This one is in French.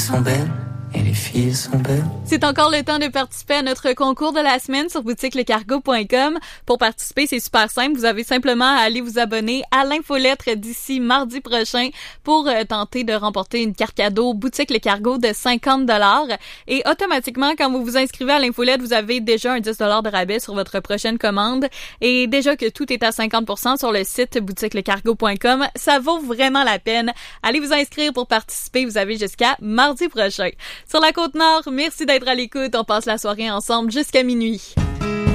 sont belles. Et les filles sont belles. C'est encore le temps de participer à notre concours de la semaine sur boutiquelecargo.com. Pour participer, c'est super simple. Vous avez simplement à aller vous abonner à l'infolettre d'ici mardi prochain pour tenter de remporter une carte cadeau Boutique Le Cargo de 50$. Et automatiquement, quand vous vous inscrivez à l'infolette, vous avez déjà un 10$ de rabais sur votre prochaine commande. Et déjà que tout est à 50% sur le site boutiquelecargo.com, ça vaut vraiment la peine. Allez vous inscrire pour participer. Vous avez jusqu'à mardi prochain. Sur la Côte-Nord, merci d'être à l'écoute. On passe la soirée ensemble jusqu'à minuit.